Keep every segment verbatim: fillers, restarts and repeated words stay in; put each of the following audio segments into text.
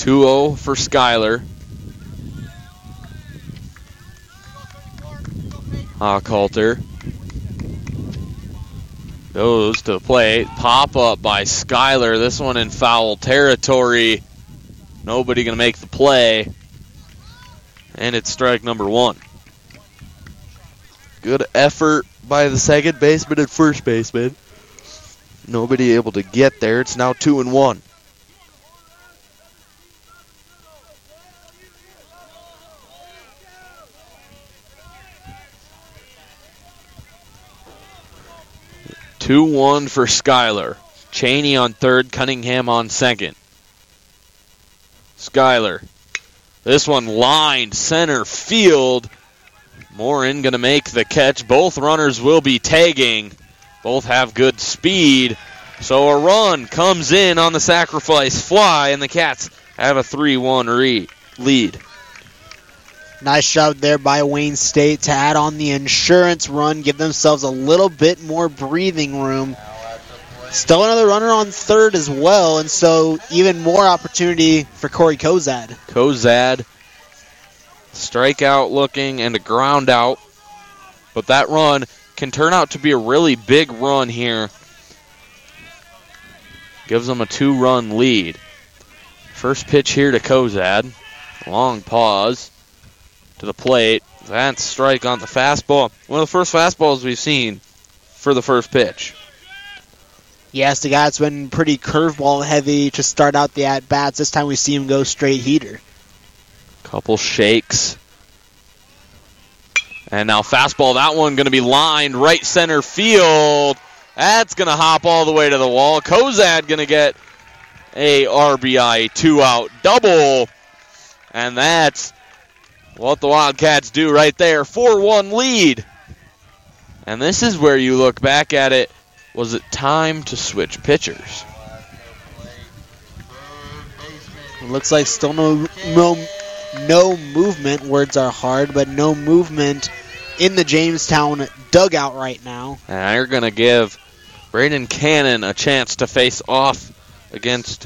two oh for Schuyler. Hochhalter goes to the plate. Pop up by Schuyler. This one in foul territory. Nobody going to make the play. And it's strike number one. Good effort by the second baseman and first baseman. Nobody able to get there. It's now two and one. two one for Schuyler. Cheney on third, Cunningham on second. Schuyler. This one lined center field. Morin going to make the catch. Both runners will be tagging. Both have good speed. So a run comes in on the sacrifice fly, and the Cats have a three one re- lead. Nice job there by Wayne State to add on the insurance run, give themselves a little bit more breathing room. Still another runner on third as well, and so even more opportunity for Corey Kozad. Kozad, strikeout looking and a ground out, but that run can turn out to be a really big run here. Gives them a two-run lead. First pitch here to Kozad. Long pause. To the plate. That's strike on the fastball. One of the first fastballs we've seen for the first pitch. Yes, the guy's been pretty curveball heavy to start out the at-bats. This time we see him go straight heater. Couple shakes. And now fastball. That one going to be lined right center field. That's going to hop all the way to the wall. Kozad going to get a R B I two-out double. And that's what the Wildcats do right there. four one lead. And this is where you look back at it. Was it time to switch pitchers? It looks like still no, no, no movement. Words are hard, but no movement in the Jamestown dugout right now. And you're going to give Braden Cannon a chance to face off against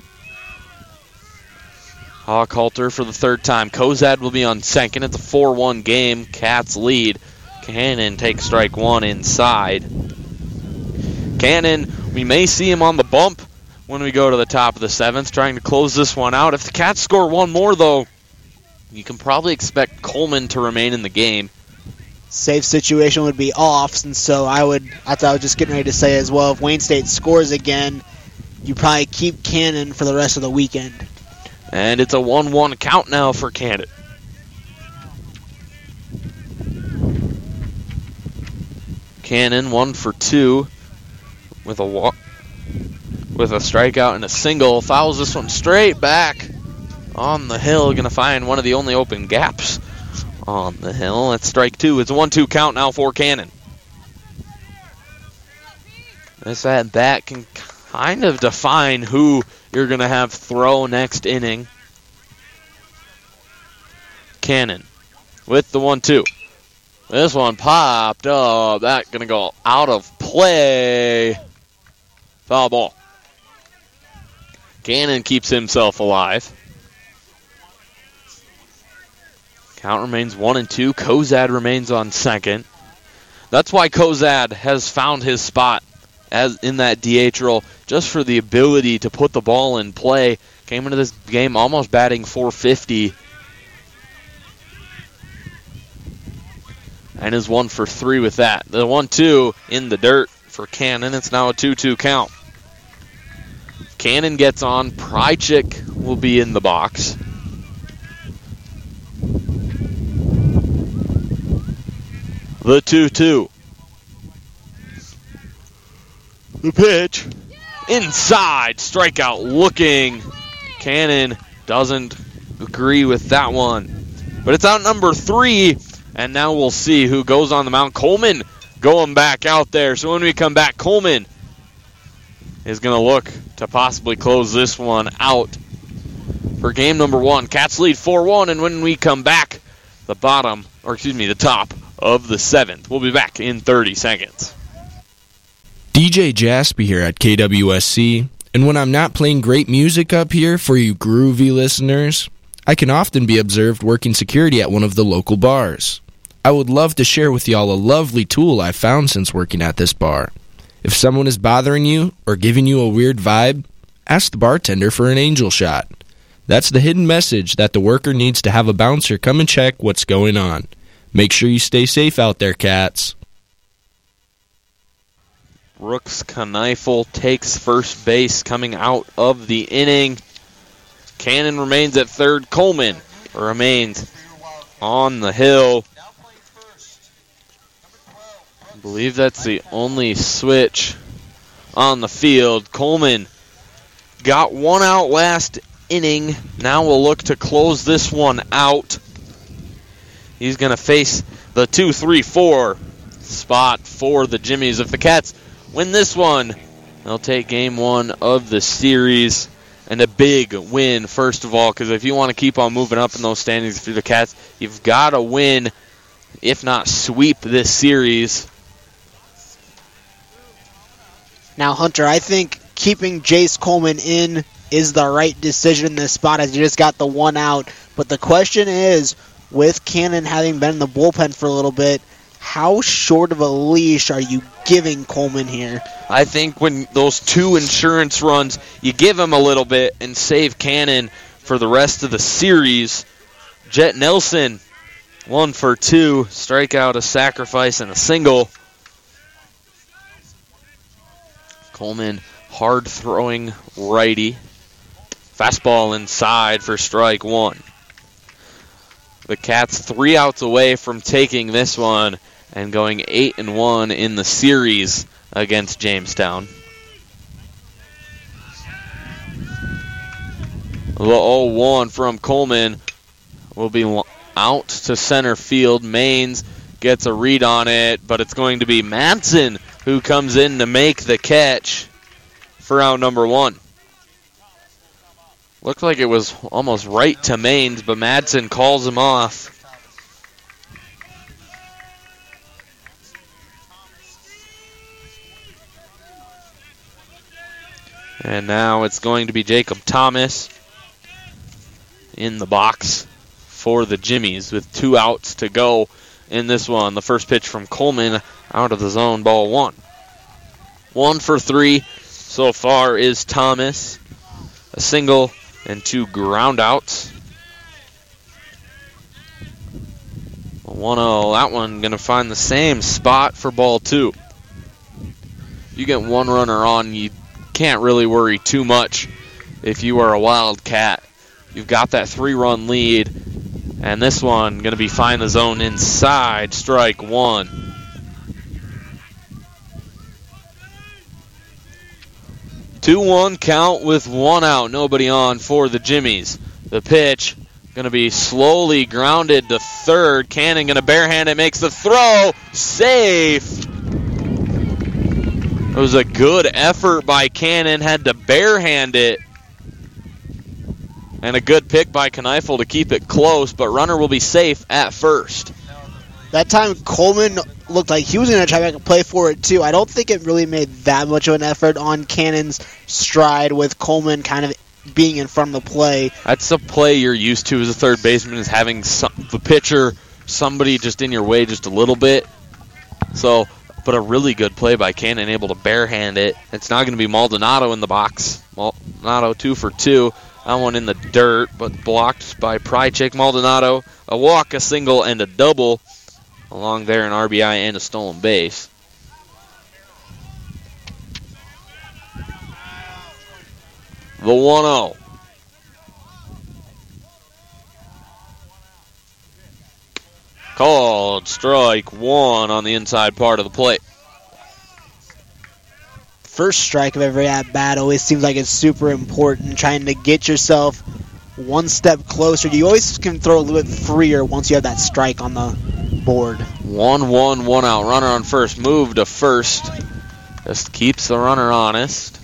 Hochhalter for the third time. Kozad will be on second. It's a four one game. Cats lead. Cannon takes strike one inside. Cannon, we may see him on the bump when we go to the top of the seventh, trying to close this one out. If the Cats score one more, though, you can probably expect Coleman to remain in the game. Safe situation would be offs, and so I would, that's what I was just getting ready to say as well. If Wayne State scores again, you probably keep Cannon for the rest of the weekend. And it's a one one count now for Cannon. Cannon one for two with a walk, with a strikeout and a single. Fouls this one straight back on the hill. Going to find one of the only open gaps on the hill. That's strike two. It's a one two count now for Cannon. This at bat can kind of define who you're going to have throw next inning. Cannon with the one two. This one popped up. That's going to go out of play. Foul ball. Cannon keeps himself alive. Count remains one and two. Kozad remains on second. That's why Kozad has found his spot as in that D H role, just for the ability to put the ball in play. Came into this game almost batting four fifty. And is one for three with that. The one two in the dirt for Cannon. It's now a two two count. Cannon gets on. Prychik will be in the box. The two two. The pitch. Inside. Strikeout looking. Cannon doesn't agree with that one. But it's out number three. And now we'll see who goes on the mound. Coleman going back out there. So when we come back, Coleman is going to look to possibly close this one out for game number one. Cats lead four one, and when we come back, the bottom, or excuse me, the top of the seventh. We'll be back in thirty seconds. D J Jaspy here at K W S C, And when I'm not playing great music up here for you groovy listeners, I can often be observed working security at one of the local bars. I would love to share with y'all a lovely tool I've found since working at this bar. If someone is bothering you or giving you a weird vibe, ask the bartender for an angel shot. That's the hidden message that the worker needs to have a bouncer come and check what's going on. Make sure you stay safe out there, cats. Brooks Kneifel takes first base coming out of the inning. Cannon remains at third. Coleman remains on the hill. I believe that's the only switch on the field. Coleman got one out last inning. Now we'll look to close this one out. He's going to face the two three four spot for the Jimmies. If the Cats win this one, they'll take game one of the series. And a big win, first of all, because if you want to keep on moving up in those standings for the Cats, you've got to win, if not sweep this series. Now, Hunter, I think keeping Jace Coleman in is the right decision in this spot as you just got the one out. But the question is, with Cannon having been in the bullpen for a little bit, how short of a leash are you giving Coleman here? I think when those two insurance runs, you give him a little bit and save Cannon for the rest of the series. Jet Nelson, one for two, strikeout, a sacrifice, and a single. Coleman, hard-throwing righty. Fastball inside for strike one. The Cats three outs away from taking this one and going eight and one in the series against Jamestown. The oh one from Coleman will be out to center field. Maines gets a read on it, but it's going to be Madsen who comes in to make the catch for out number one. Looked like it was almost right to Maines, but Madsen calls him off. And now it's going to be Jacob Thomas in the box for the Jimmies with two outs to go in this one. The first pitch from Coleman out of the zone, ball one. One for three so far is Thomas. A single and two ground outs. one oh, that one going to find the same spot for ball two. You get one runner on, you can't really worry too much if you are a Wildcat. You've got that three-run lead, and this one going to be find the zone inside, strike one. two one count with one out, nobody on for the Jimmies. The pitch going to be slowly grounded to third. Cannon going to barehand it, makes the throw, safe. It was a good effort by Cannon, had to barehand it. And a good pick by Kneifel to keep it close, but runner will be safe at first. That time Coleman looked like he was going to try back and play for it too. I don't think it really made that much of an effort on Cannon's stride with Coleman kind of being in front of the play. That's a play you're used to as a third baseman, is having some, the pitcher, somebody just in your way just a little bit. So, but a really good play by Cannon, able to barehand it. It's now going to be Maldonado in the box. Maldonado two for two. That one in the dirt, but blocked by Prychik. Maldonado, a walk, a single, and a double. Along there, an R B I and a stolen base. The one oh. Called strike one on the inside part of the plate. First strike of every at-bat always seems like it's super important, trying to get yourself one step closer. You always can throw a little bit freer once you have that strike on the board. one one, one out. Runner on first. Move to first. Just keeps the runner honest.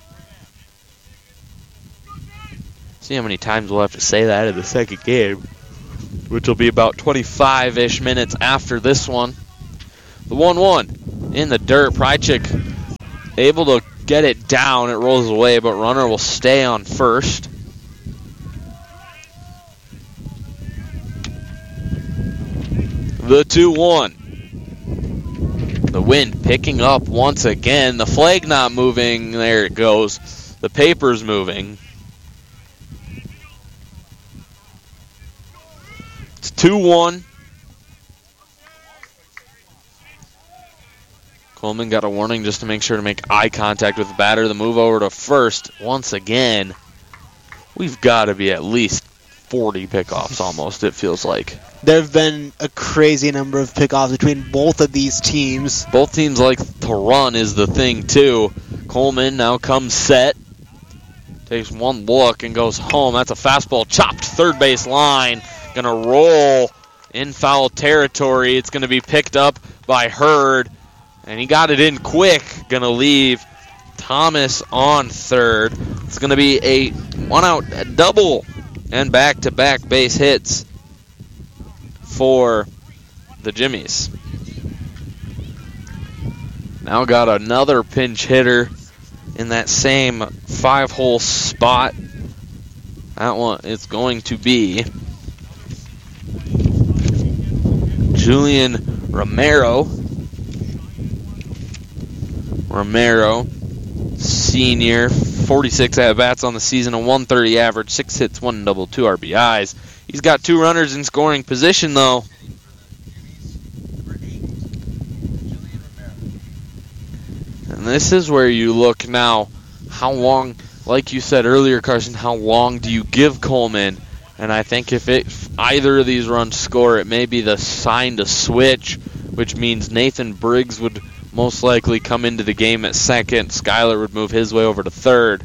See how many times we'll have to say that in the second game, which will be about twenty-five-ish minutes after this one. The one one in the dirt. Prychik able to get it down. It rolls away, but runner will stay on first. The two one. The wind picking up once again. The flag not moving. There it goes. The paper's moving. It's two one. Coleman got a warning just to make sure to make eye contact with the batter. The move over to first once again. We've got to be at least forty pickoffs almost, it feels like. There have been a crazy number of pickoffs between both of these teams. Both teams like to run is the thing, too. Coleman now comes set. Takes one look and goes home. That's a fastball chopped third base line. Going to roll in foul territory. It's going to be picked up by Hurd. And he got it in quick. Going to leave Thomas on third. It's going to be a one-out double and back-to-back base hits for the Jimmies. Now got another pinch hitter in that same five-hole spot. That one is going to be Julian Romero. Romero, senior, forty-six at-bats on the season, a one thirty average, six hits, one double, two R B Is. He's got two runners in scoring position, though. And this is where you look now, how long, like you said earlier, Carson, how long do you give Coleman? And I think if, it, if either of these runs score, it may be the sign to switch, which means Nathan Briggs would most likely come into the game at second. Skyler would move his way over to third.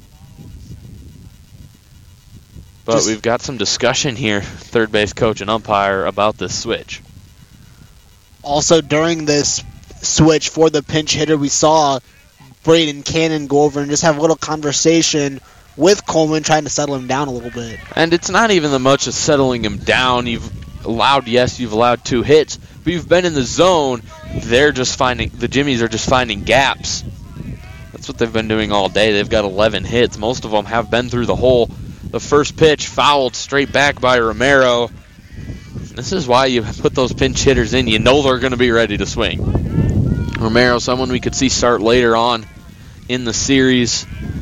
But Just, we've got some discussion here, third base coach and umpire, about this switch. Also, during this switch for the pinch hitter, we saw Braden Cannon go over and just have a little conversation with Coleman, trying to settle him down a little bit. And it's not even the much of settling him down. You've allowed, yes, you've allowed two hits, but you've been in the zone. They're just finding, the Jimmies are just finding gaps. That's what they've been doing all day. They've got eleven hits. Most of them have been through the hole. The first pitch fouled straight back by Romero. This is why you put those pinch hitters in. You know they're going to be ready to swing. Romero, someone we could see start later on in the series.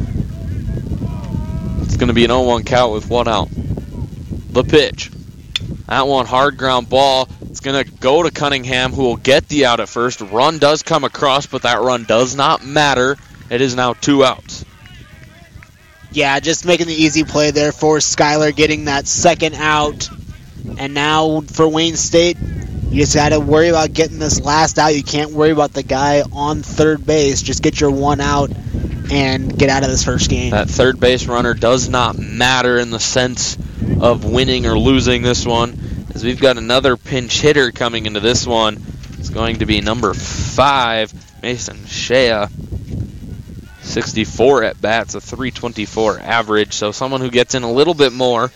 It's going to be an oh one count with one out. The pitch. That one, hard ground ball. It's going to go to Cunningham, who will get the out at first. Run does come across, but that run does not matter. It is now two outs. Yeah, just making the easy play there for Skyler, getting that second out. And now for Wayne State, you just got to worry about getting this last out. You can't worry about the guy on third base. Just get your one out and get out of this first game. That third base runner does not matter in the sense of winning or losing this one, as we've got another pinch hitter coming into this one. It's going to be number five, Mason Shea. sixty-four at bats, a three twenty-four average, so someone who gets in a little bit more.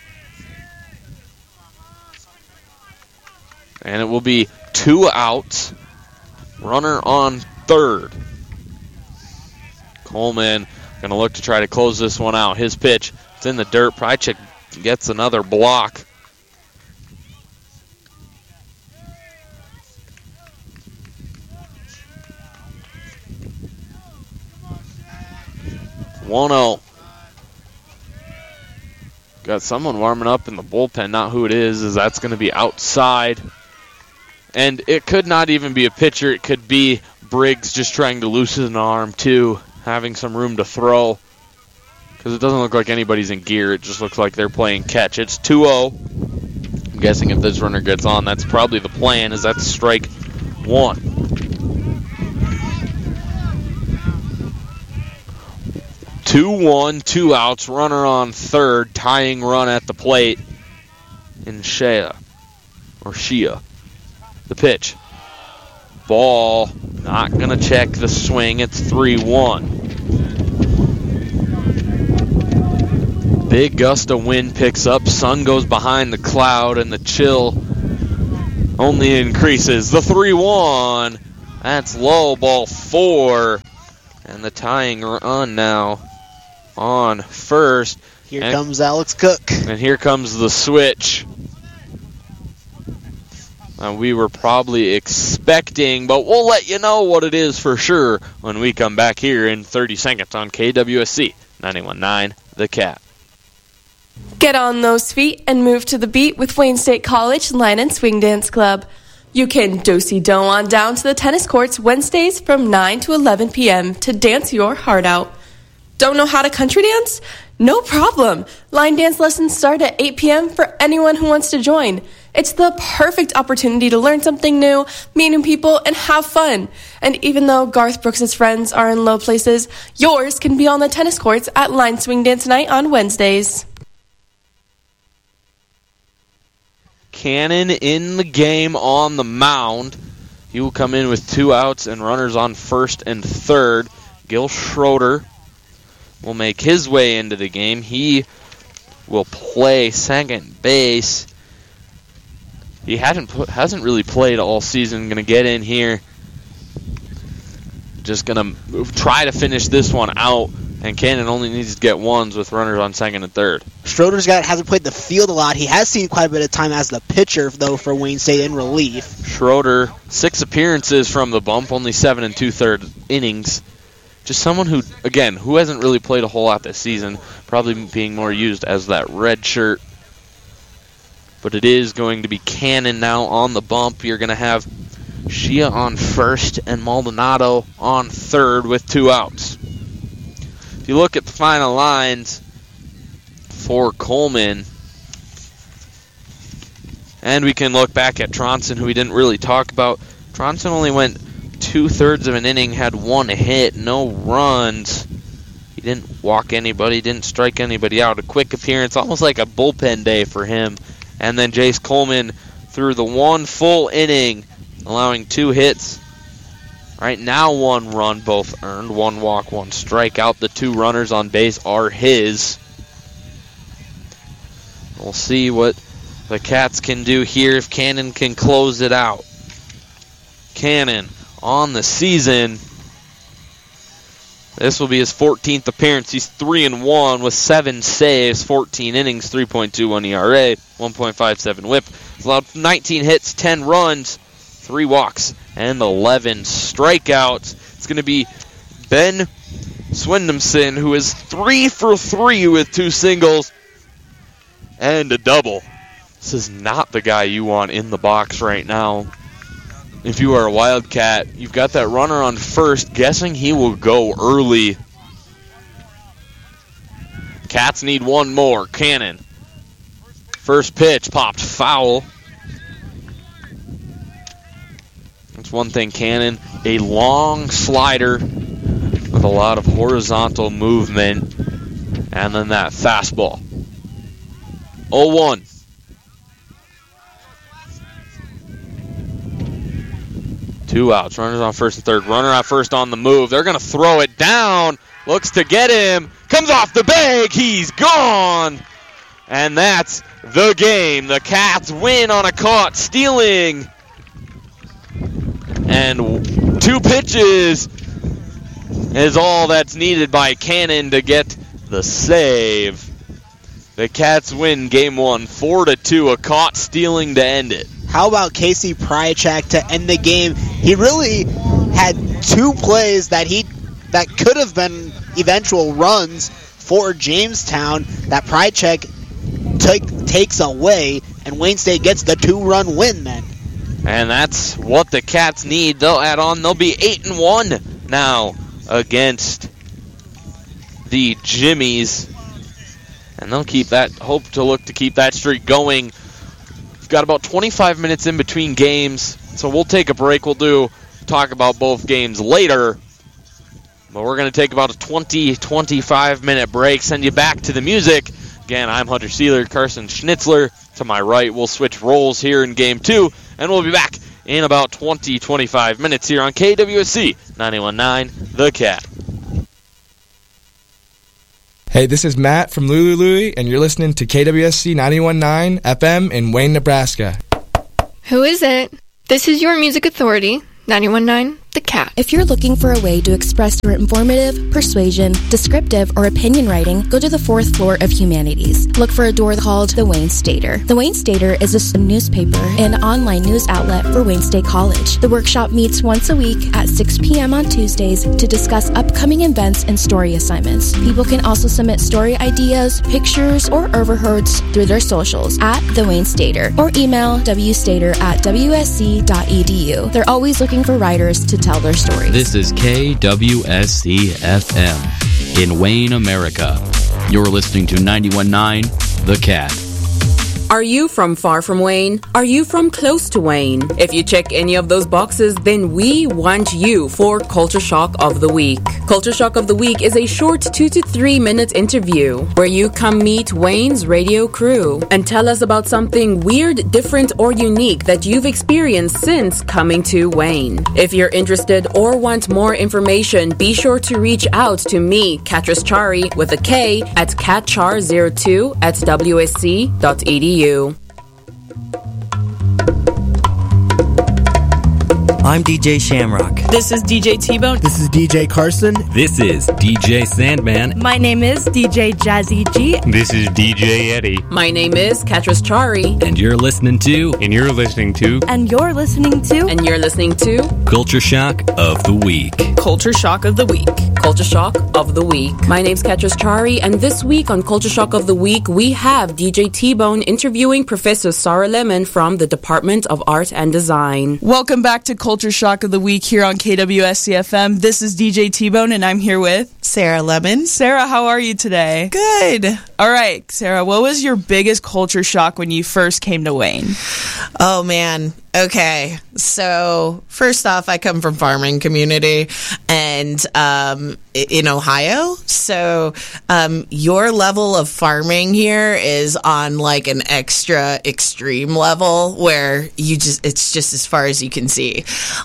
And it will be two outs, runner on third. Coleman going to look to try to close this one out. His pitch, it's in the dirt. Prychik gets another block. one oh. Got someone warming up in the bullpen, not who it is, as that's going to be outside. And it could not even be a pitcher. It could be Briggs just trying to loosen an arm, too, having some room to throw. Because it doesn't look like anybody's in gear. It just looks like they're playing catch. It's two oh. I'm guessing if this runner gets on, that's probably the plan, is that's strike one. two one, two outs, runner on third, tying run at the plate in Shea, or Shea. The pitch. Ball, not going to check the swing. It's three one. Big gust of wind picks up. Sun goes behind the cloud, and the chill only increases. The three one. That's low, ball four. And the tying run now on first. Here and, comes Alex Cook. And here comes the switch. Uh, we were probably expecting, but we'll let you know what it is for sure when we come back here in thirty seconds on K W S C ninety-one point nine The Cat. Get on those feet and move to the beat with Wayne State College Line and Swing Dance Club. You can do-si-do on down to the tennis courts Wednesdays from nine to eleven p.m. to dance your heart out. Don't know how to country dance? No problem. Line dance lessons start at eight p.m. for anyone who wants to join. It's the perfect opportunity to learn something new, meet new people, and have fun. And even though Garth Brooks' friends are in low places, yours can be on the tennis courts at Line Swing Dance Night on Wednesdays. Cannon in the game on the mound. He will come in with two outs and runners on first and third. Gil Schroeder will make his way into the game. He will play second base. He hadn't put, hasn't really played all season. Going to get in here. Just going to try to finish this one out. And Cannon only needs to get ones with runners on second and third. Schroeder's got hasn't played the field a lot. He has seen quite a bit of time as the pitcher, though, for Wayne State in relief. Schroeder, six appearances from the bump, only seven and two-thirds innings. Just someone who, again, who hasn't really played a whole lot this season, probably being more used as that red shirt. But it is going to be Cannon now on the bump. You're going to have Shia on first and Maldonado on third with two outs. If you look at the final lines for Coleman, and we can look back at Tronson, who we didn't really talk about. Tronson only went two-thirds of an inning, had one hit, no runs. He didn't walk anybody, didn't strike anybody out. A quick appearance, almost like a bullpen day for him. And then Jace Coleman threw the one full inning, allowing two hits. Right now, one run, both earned, one walk, one strikeout. The two runners on base are his. We'll see what the Cats can do here if Cannon can close it out. Cannon on the season. This will be his fourteenth appearance. He's three and one with seven saves, fourteen innings, three point two one E R A, one point five seven whip. He's allowed nineteen hits, ten runs, three walks, and eleven strikeouts. It's going to be Ben Swindimson, who is three for three with two singles and a double. This is not the guy you want in the box right now. If you are a Wildcat, you've got that runner on first, guessing he will go early. Cats need one more. Cannon. First pitch popped foul. That's one thing, Cannon. A long slider with a lot of horizontal movement. And then that fastball. oh one. Two outs. Runners on first and third. Runner on first on the move. They're going to throw it down. Looks to get him. Comes off the bag. He's gone. And that's the game. The Cats win on a caught stealing. And two pitches is all that's needed by Cannon to get the save. The Cats win game one, four to two. A caught stealing to end it. How about Casey Prychak to end the game? He really had two plays that he that could have been eventual runs for Jamestown that Prychak take, takes away, and Wayne State gets the two-run win then. And that's what the Cats need. They'll add on. They'll be eight and one now against the Jimmies, and they'll keep that. Hope to look to keep that streak going. We've got about twenty-five minutes in between games, so we'll take a break. We'll do talk about both games later, but we're going to take about a twenty, twenty-five minute break. Send you back to the music. Again, I'm Hunter Seeler, Carson Schnitzler. To my right, we'll switch roles here in game two, and we'll be back in about twenty, twenty-five minutes here on K W S C ninety-one point nine The Cat. Hey, this is Matt from Lulu Louie, and you're listening to K W S C ninety-one point nine F M in Wayne, Nebraska. Who is it? This is your music authority, ninety-one point nine The Cat. If you're looking for a way to express your informative, persuasion, descriptive, or opinion writing, go to the fourth floor of Humanities. Look for a door called The Wayne Stater. The Wayne Stater is a newspaper and online news outlet for Wayne State College. The workshop meets once a week at six p.m. on Tuesdays to discuss upcoming events and story assignments. People can also submit story ideas, pictures, or overheards through their socials at The Wayne Stater or email wstater at w s c dot e d u. They're always looking for writers to tell their stories. This is K W S C F M in Wayne, America. You're listening to ninety-one point nine The Cat. Are you from far from Wayne? Are you from close to Wayne? If you check any of those boxes, then we want you for Culture Shock of the Week. Culture Shock of the Week is a short two to three minute interview where you come meet Wayne's radio crew and tell us about something weird, different, or unique that you've experienced since coming to Wayne. If you're interested or want more information, be sure to reach out to me, Katris Chari, with a K at catchar zero two at w s c dot e d u. I'm D J Shamrock. This is D J T-Bone. This is D J Carson. This is D J Sandman. My name is D J Jazzy G. This is D J Eddie. My name is Katris Chari. And you're listening to... And you're listening to... And you're listening to... And you're listening to... Culture Shock of the Week. Culture Shock of the Week. Culture Shock of the Week. My name's Katris Chari, and this week on Culture Shock of the Week, we have D J T-Bone interviewing Professor Sarah Lemon from the Department of Art and Design. Welcome back to Culture Shock of the Week here on K W S C F M. This is D J T-Bone, and I'm here with... Sarah Lemon. Sarah, how are you today? Good. All right, Sarah, what was your biggest culture shock when you first came to Wayne? Oh, man. Okay, so first off, I come from farming community and um, in Ohio. So um, your level of farming here is on like an extra extreme level where you just it's just as far as you can see.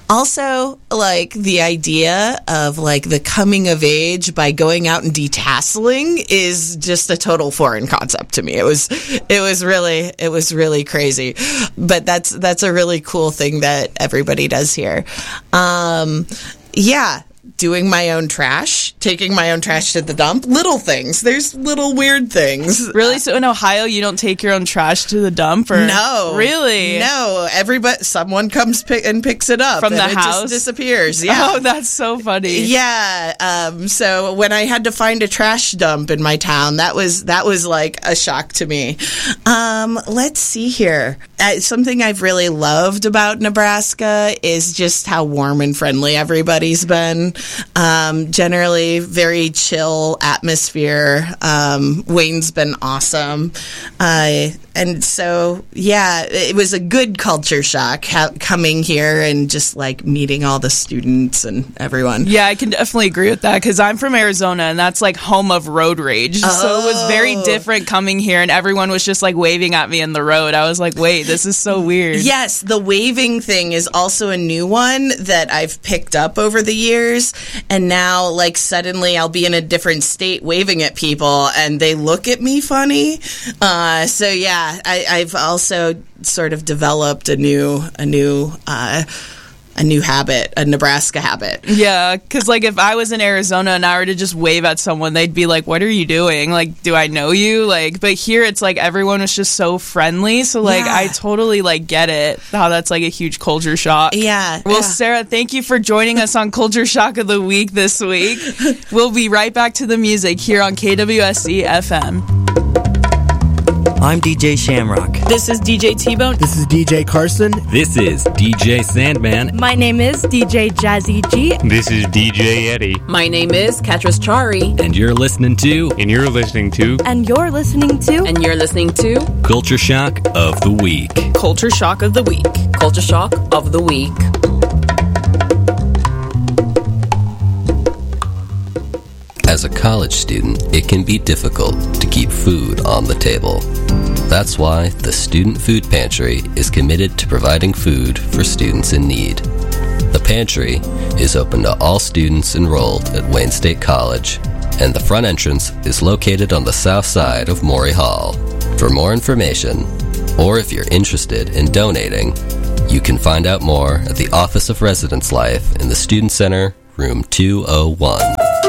Also, like the idea of like the coming of age by going out and detasseling is just a total foreign concept to me. It was it was really it was really crazy, but that's that's a really cool thing that everybody does here. Um, yeah, doing my own trash, taking my own trash to the dump, little things. There's little weird things. Really? So in Ohio, you don't take your own trash to the dump? Or? No. Really? No. Everybody, someone comes pick, and picks it up. From and the it house? Just disappears. Yeah. Oh, that's so funny. Yeah. Um, so when I had to find a trash dump in my town, that was that was like a shock to me. Um, let's see here. Uh, something I've really loved about Nebraska is just how warm and friendly everybody's been. Um, generally, very chill atmosphere. Um, Wayne's been awesome. Uh, and so, yeah, it was a good culture shock ha- coming here and just like meeting all the students and everyone. Yeah, I can definitely agree with that because I'm from Arizona and that's like home of road rage. Oh. So it was very different coming here and everyone was just like waving at me in the road. I was like, wait, this is so weird. Yes, the waving thing is also a new one that I've picked up over the years. And now, like, suddenly I'll be in a different state waving at people and they look at me funny. Uh, so, yeah, I, I've also sort of developed a new, a new, uh, a new habit, a Nebraska habit. Yeah, because, like, if I was in Arizona and I were to just wave at someone, they'd be like, what are you doing? Like, do I know you? Like, but here it's like everyone was just so friendly. So, like, yeah. I totally, like, get it, how that's, like, a huge culture shock. Yeah. Well, yeah. Sarah, thank you for joining us on Culture Shock of the Week this week. We'll be right back to the music here on K W S C F M. I'm D J Shamrock. This is D J T-Bone. This is D J Carson. This is D J Sandman. My name is D J Jazzy G. This is D J Eddie. My name is Katris Chari. And you're listening to... And you're listening to... And you're listening to... And you're listening to... Culture Shock of the Week. Culture Shock of the Week. Culture Shock of the Week. As a college student, it can be difficult to keep food on the table. That's why the Student Food Pantry is committed to providing food for students in need. The pantry is open to all students enrolled at Wayne State College, and the front entrance is located on the south side of Maury Hall. For more information, or if you're interested in donating, You can find out more at the Office of Residence Life in the Student Center, room two oh one.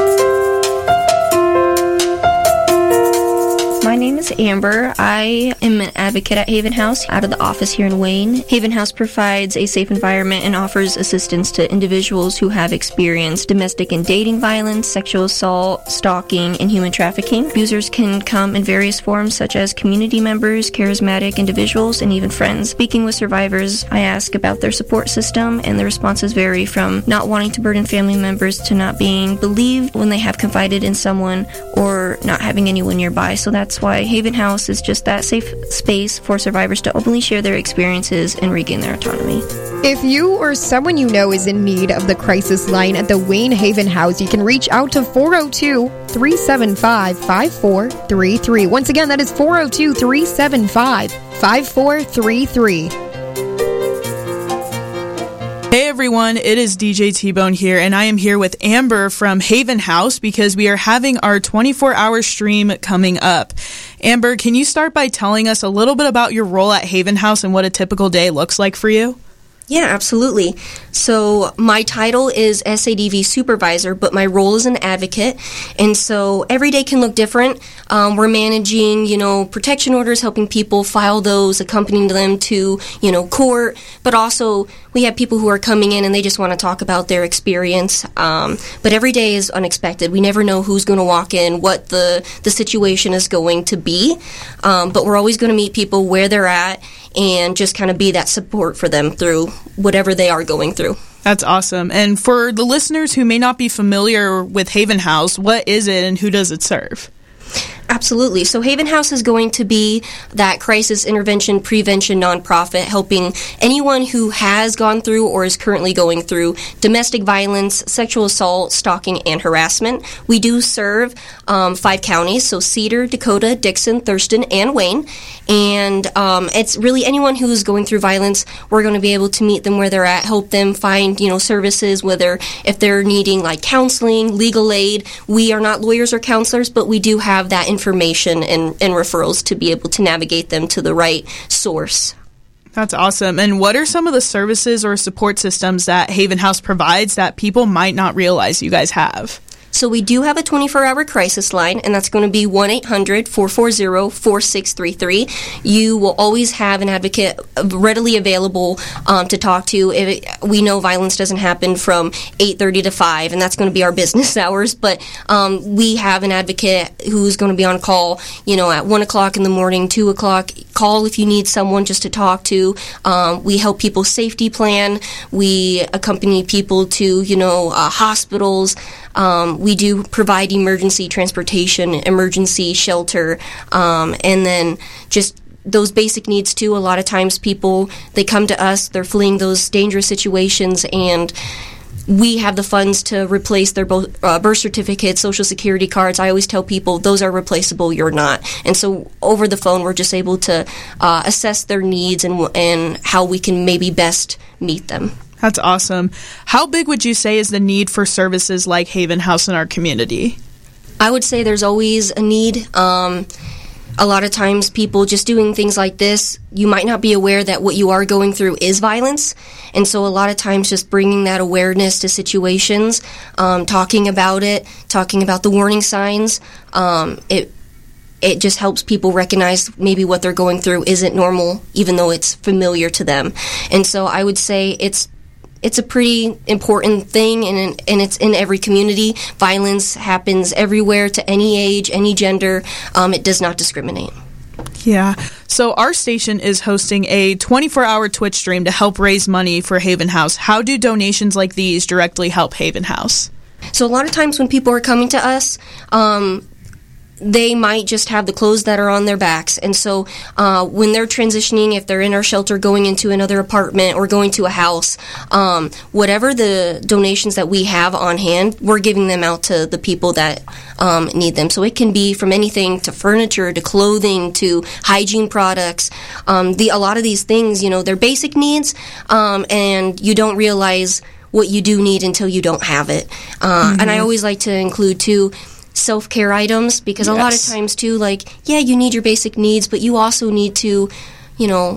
My name is Amber. I am an advocate at Haven House out of the office here in Wayne. Haven House provides a safe environment and offers assistance to individuals who have experienced domestic and dating violence, sexual assault, stalking, and human trafficking. Abusers can come in various forms such as community members, charismatic individuals, and even friends. Speaking with survivors, I ask about their support system, and the responses vary from not wanting to burden family members to not being believed when they have confided in someone or not having anyone nearby. So that's why Haven House is just that safe space for survivors to openly share their experiences and regain their autonomy. If you or someone you know is in need of the crisis line at the Wayne Haven House, you can reach out to four oh two, three seven five, five four three three. Once again, that is four oh two, three seven five, five four three three. Hey everyone, it is D J T-Bone here, and I am here with Amber from Haven House because we are having our twenty-four hour stream coming up. Amber, can you start by telling us a little bit about your role at Haven House and what a typical day looks like for you? Yeah, absolutely. So my title is S A D V supervisor, but my role is an advocate. And so every day can look different. Um, we're managing, you know, protection orders, helping people file those, accompanying them to, you know, court. But also we have people who are coming in and they just want to talk about their experience. Um, but every day is unexpected. We never know who's going to walk in, what the, the situation is going to be. Um, but we're always going to meet people where they're at and just kind of be that support for them through whatever they are going through. That's awesome. And for the listeners who may not be familiar with Haven House, what is it and who does it serve? Absolutely. So Haven House is going to be that crisis intervention prevention nonprofit helping anyone who has gone through or is currently going through domestic violence, sexual assault, stalking, and harassment. We do serve um, five counties, so Cedar, Dakota, Dixon, Thurston, and Wayne. And um, it's really anyone who is going through violence, we're going to be able to meet them where they're at, help them find, you know, services, whether if they're needing like counseling, legal aid. We are not lawyers or counselors, but we do have that information and, and referrals to be able to navigate them to the right source. That's awesome. And what are some of the services or support systems that Haven House provides that people might not realize you guys have? So we do have a twenty-four hour crisis line, and that's going to be one eight hundred, four four zero, four six three three. You will always have an advocate readily available um, to talk to. If it, we know violence doesn't happen from eight thirty to five, and that's going to be our business hours, but um, we have an advocate who's going to be on call, you know, at one o'clock in the morning, two o'clock. Call if you need someone just to talk to. Um, we help people safety plan. We accompany people to, you know, uh, hospitals. Um, we do provide emergency transportation, emergency shelter, um, and then just those basic needs too. A lot of times people, they come to us, they're fleeing those dangerous situations, and we have the funds to replace their both, uh, birth certificates, social security cards. I always tell people those are replaceable, you're not. And so over the phone, we're just able to uh, assess their needs and and how we can maybe best meet them. That's awesome. How big would you say is the need for services like Haven House in our community? I would say there's always a need. Um, a lot of times people just doing things like this, you might not be aware that what you are going through is violence. And so a lot of times just bringing that awareness to situations, um, talking about it, talking about the warning signs, um, it it just helps people recognize maybe what they're going through isn't normal, even though it's familiar to them. And so I would say it's It's a pretty important thing, and, and it's in every community. Violence happens everywhere, to any age, any gender. Um, it does not discriminate. Yeah. So our station is hosting a twenty-four hour Twitch stream to help raise money for Haven House. How do donations like these directly help Haven House? So a lot of times when people are coming to us, um, they might just have the clothes that are on their backs. And so uh, when they're transitioning, if they're in our shelter going into another apartment or going to a house, um, whatever the donations that we have on hand, we're giving them out to the people that um, need them. So it can be from anything to furniture to clothing to hygiene products. Um, the a lot of these things, you know, they're basic needs, um, and you don't realize what you do need until you don't have it. Uh, mm-hmm. And I always like to include, too, self-care items, because yes. a lot of times too, like, yeah, you need your basic needs, but you also need to, you know,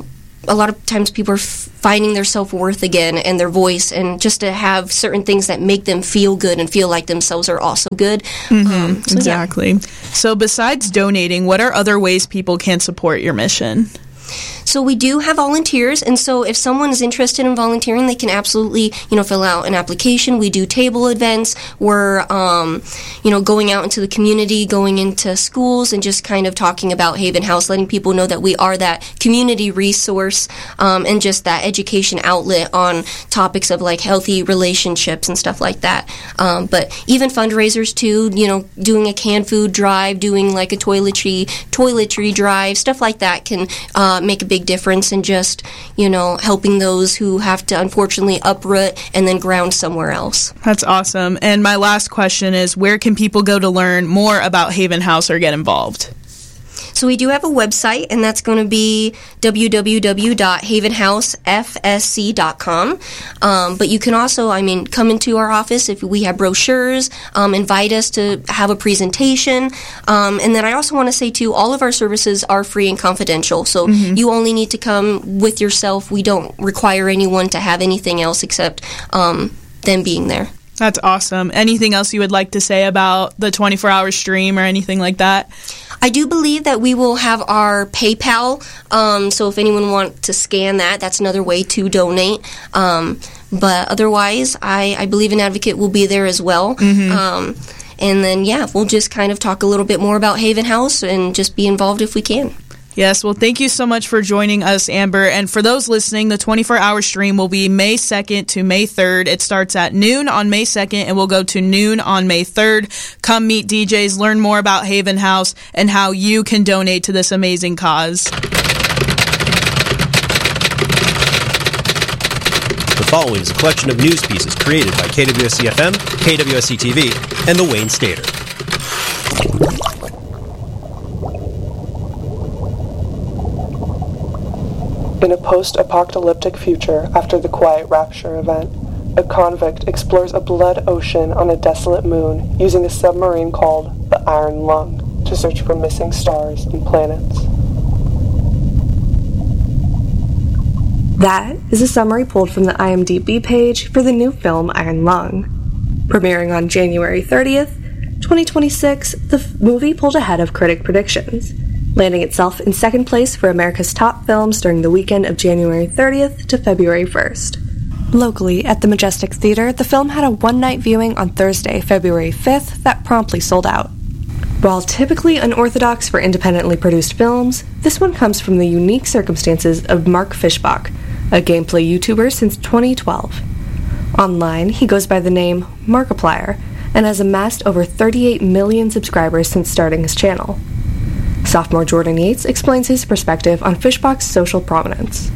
a lot of times people are f- finding their self-worth again and their voice, and just to have certain things that make them feel good and feel like themselves are also good. Mm-hmm, um, so, exactly. Yeah. So besides donating, what are other ways people can support your mission? So we do have volunteers, and so if someone is interested in volunteering, they can absolutely, you know, fill out an application. We do table events. We're, um, you know, going out into the community, going into schools, and just kind of talking about Haven House, letting people know that we are that community resource, um, and just that education outlet on topics of like healthy relationships and stuff like that. Um, but even fundraisers too, you know, doing a canned food drive, doing like a toiletry toiletry drive, stuff like that can uh, make a big difference in just, you know, helping those who have to unfortunately uproot and then ground somewhere else. That's awesome. And my last question is, where can people go to learn more about Haven House or get involved? So we do have a website, and that's going to be w w w dot haven house f s c dot com. Um, but you can also, I mean, come into our office if we have brochures, um, invite us to have a presentation. Um, and then I also want to say, too, all of our services are free and confidential. So mm-hmm. you only need to come with yourself. We don't require anyone to have anything else except um, them being there. That's awesome. Anything else you would like to say about the twenty-four hour stream or anything like that? I do believe that we will have our PayPal, um, so if anyone wants to scan that, that's another way to donate. Um, but otherwise, I, I believe an advocate will be there as well. Mm-hmm. Um, and then, yeah, we'll just kind of talk a little bit more about Haven House and just be involved if we can. Yes, well, thank you so much for joining us, Amber. And for those listening, the twenty-four hour stream will be May second to May third. It starts at noon on May second and will go to noon on May third. Come meet D Js, learn more about Haven House, and how you can donate to this amazing cause. The following is a collection of news pieces created by K W S C F M, K W S C T V, and the Wayne Stater. In a post-apocalyptic future after the Quiet Rapture event, a convict explores a blood ocean on a desolate moon using a submarine called the Iron Lung to search for missing stars and planets. That is a summary pulled from the I M D B page for the new film Iron Lung. Premiering on January thirtieth, twenty twenty-six, the f- movie pulled ahead of critic predictions, landing itself in second place for America's top films during the weekend of January thirtieth to February first. Locally, at the Majestic Theater, the film had a one-night viewing on Thursday, February fifth, that promptly sold out. While typically unorthodox for independently produced films, this one comes from the unique circumstances of Mark Fishbach, a gameplay YouTuber since twenty twelve. Online, he goes by the name Markiplier and has amassed over thirty-eight million subscribers since starting his channel. Sophomore Jordan Yates explains his perspective on Fishbach's social prominence.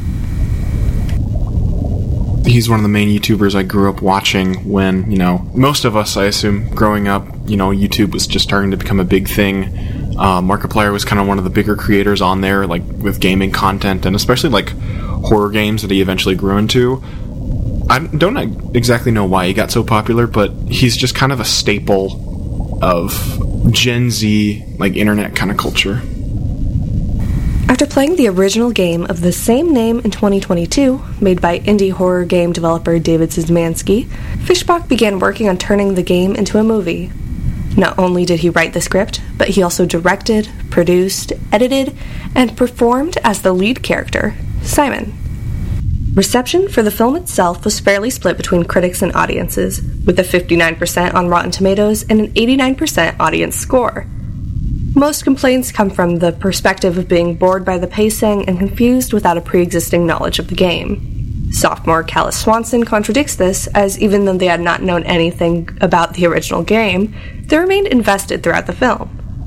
He's one of the main YouTubers I grew up watching when, you know, most of us, I assume, growing up, you know, YouTube was just starting to become a big thing. Uh, Markiplier was kind of one of the bigger creators on there, like, with gaming content, and especially, like, horror games that he eventually grew into. I don't exactly know why he got so popular, but he's just kind of a staple of Gen Z, like, internet kind of culture. After playing the original game of the same name in twenty twenty-two, made by indie horror game developer David Szymanski, Fishbach began working on turning the game into a movie. Not only did he write the script, but he also directed, produced, edited, and performed as the lead character, Simon. Reception for the film itself was fairly split between critics and audiences, with a fifty-nine percent on Rotten Tomatoes and an eighty-nine percent audience score. Most complaints come from the perspective of being bored by the pacing and confused without a pre-existing knowledge of the game. Sophomore Callis Swanson contradicts this, as even though they had not known anything about the original game, they remained invested throughout the film.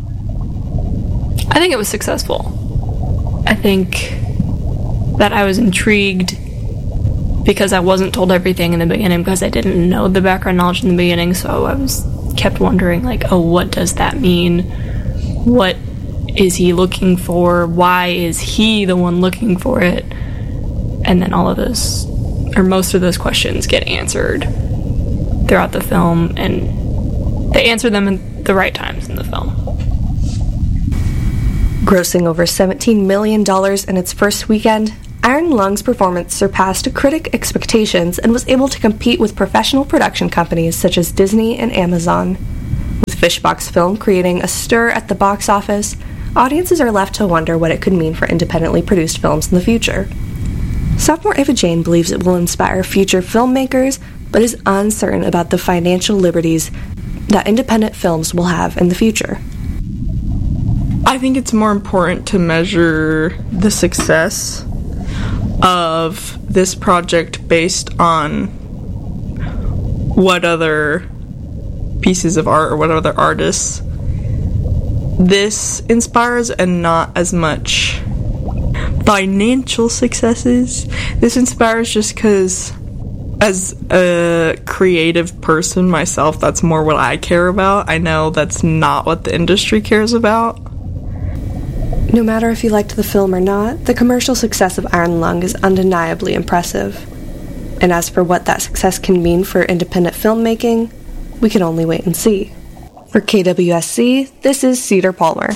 I think it was successful. I think that I was intrigued because I wasn't told everything in the beginning, because I didn't know the background knowledge in the beginning, so I was kept wondering, like, oh, what does that mean? What is he looking for? Why is he the one looking for it? And then all of those, or most of those questions get answered throughout the film, and they answer them in the right times in the film. Grossing over seventeen million dollars in its first weekend, Iron Lung's performance surpassed critic expectations and was able to compete with professional production companies such as Disney and Amazon. With Fishbox Film creating a stir at the box office, audiences are left to wonder what it could mean for independently produced films in the future. Sophomore Ava Jane believes it will inspire future filmmakers, but is uncertain about the financial liberties that independent films will have in the future. I think it's more important to measure the success of this project based on what other pieces of art or what other artists this inspires, and not as much financial successes. This inspires just because as a creative person myself, that's more what I care about. I know that's not what the industry cares about. No matter if you liked the film or not, the commercial success of Iron Lung is undeniably impressive. And as for what that success can mean for independent filmmaking, we can only wait and see. For K W S C, this is Cedar Palmer.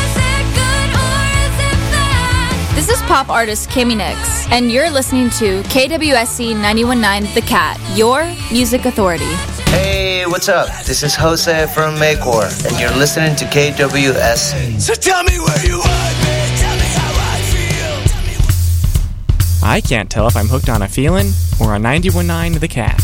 This is pop artist Kimmy Nix, and you're listening to K W S C ninety-one point nine The Cat, your music authority. Hey, what's up? This is Jose from Maycor, and you're listening to K W S C. So tell me where you want me, tell me how I feel. Tell me what... I can't tell if I'm hooked on a feeling or on ninety-one point nine The Cat.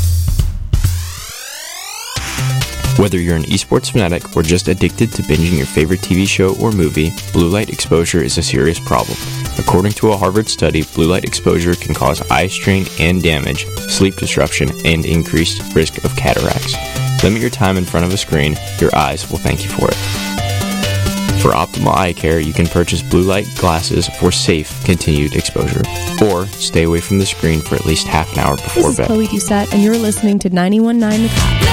Whether you're an esports fanatic or just addicted to binging your favorite T V show or movie, blue light exposure is a serious problem. According to a Harvard study, blue light exposure can cause eye strain and damage, sleep disruption, and increased risk of cataracts. Limit your time in front of a screen. Your eyes will thank you for it. For optimal eye care, you can purchase blue light glasses for safe, continued exposure. Or stay away from the screen for at least half an hour before this bed. This is Chloe Doucette, and you're listening to ninety-one point nine The Cat.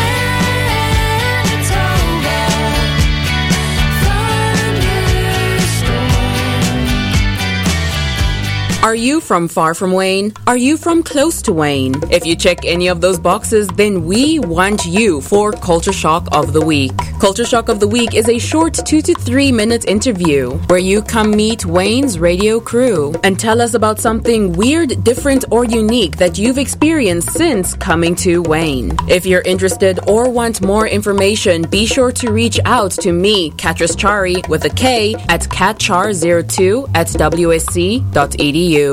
Are you from far from Wayne? Are you from close to Wayne? If you check any of those boxes, then we want you for Culture Shock of the Week. Culture Shock of the Week is a short two to three minute interview where you come meet Wayne's radio crew and tell us about something weird, different, or unique that you've experienced since coming to Wayne. If you're interested or want more information, be sure to reach out to me, Katris Chari, with a K at catchar zero two at w s c dot e d u.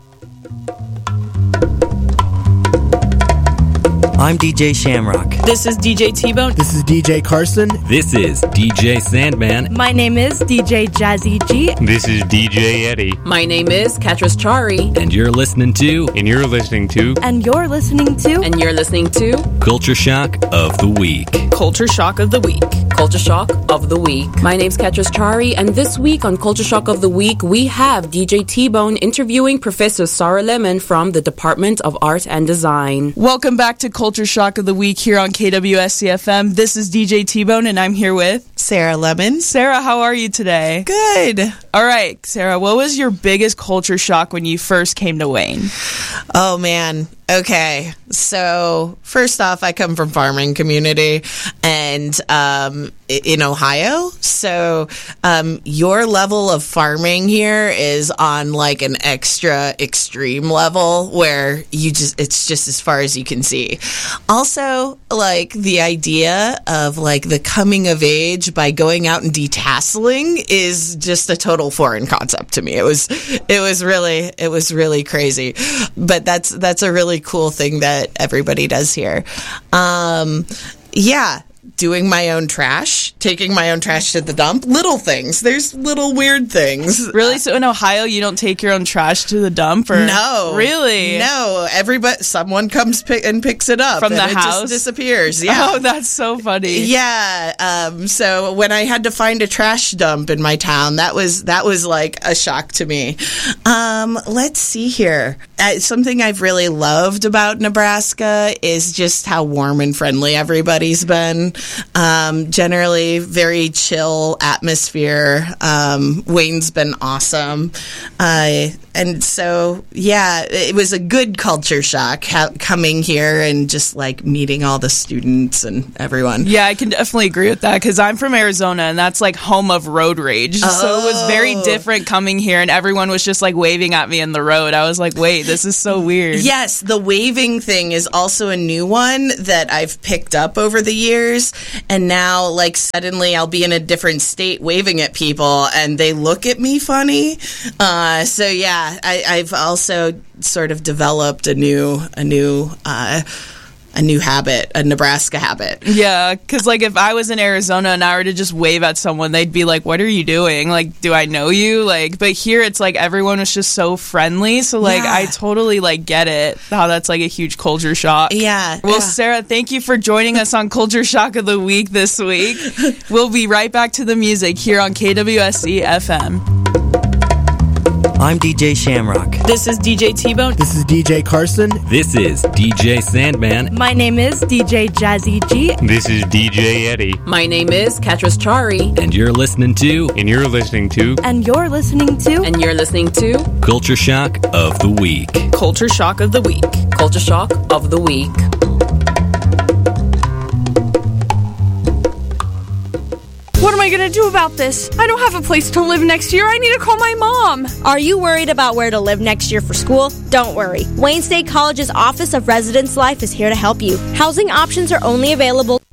I'm D J Shamrock. This is D J T-Bone. This is D J Carson. This is D J Sandman. My name is D J Jazzy G. This is D J Eddie. My name is Katris Chari. And you're listening to... And you're listening to... And you're listening to... And you're listening to... Culture Shock of the Week. Culture Shock of the Week. Culture Shock of the Week. My name's Katris Chari, and this week on Culture Shock of the Week, we have D J T-Bone interviewing Professor Sarah Lemon from the Department of Art and Design. Welcome back to Culture Shock of the Week here on K W S C F M. This is D J T-Bone, and I'm here with... Sarah Lemon. Sarah, how are you today? Good. All right, Sarah, what was your biggest culture shock when you first came to Wayne? Oh, man. Okay, so first off, I come from farming community and um, in Ohio. So um, your level of farming here is on like an extra extreme level where you just it's just as far as you can see. Also, like the idea of like the coming of age by going out and detasseling is just a total foreign concept to me. It was it was really it was really crazy, but that's that's a really cool thing that everybody does here. Um, yeah, doing my own trash, taking my own trash to the dump, little things. There's little weird things. Really? So in Ohio, you don't take your own trash to the dump? Or no. Really? No. Everybody, someone comes pick, and picks it up. From and the it house? Just disappears. Yeah. Oh, that's so funny. Yeah. Um, so when I had to find a trash dump in my town, that was that was like a shock to me. Um, let's see here. Uh, something I've really loved about Nebraska is just how warm and friendly everybody's been. Um, generally, very chill atmosphere. Um, Wayne's been awesome. Uh, and so, yeah, it was a good culture shock ha- coming here and just like meeting all the students and everyone. Yeah, I can definitely agree with that because I'm from Arizona and that's like home of road rage. Oh. So it was very different coming here and everyone was just like waving at me in the road. I was like, wait, this is so weird. Yes, the waving thing is also a new one that I've picked up over the years. And now, like, suddenly I'll be in a different state waving at people and they look at me funny. Uh, so, yeah, I, I've also sort of developed a new, a new, uh, a new habit, a Nebraska habit. Yeah, because, like, if I was in Arizona and I were to just wave at someone, they'd be like, what are you doing? Like, do I know you? Like, but here it's like everyone was just so friendly. So, like, Yeah. I totally, like, get it, how that's, like, a huge culture shock. Yeah. Well, yeah. Sarah, thank you for joining us on Culture Shock of the Week this week. We'll be right back to the music here on K W S C F M. I'm D J Shamrock. This is D J T-Bone. This is D J Carson. This is D J Sandman. My name is D J Jazzy G. This is D J Eddie. My name is Katris Chari. And you're listening to And you're listening to And you're listening to And you're listening to Culture Shock of the Week. Culture Shock of the Week. Culture Shock of the Week. What am I gonna do about this? I don't have a place to live next year. I need to call my mom. Are you worried about where to live next year for school? Don't worry. Wayne State College's Office of Residence Life is here to help you. Housing options are only available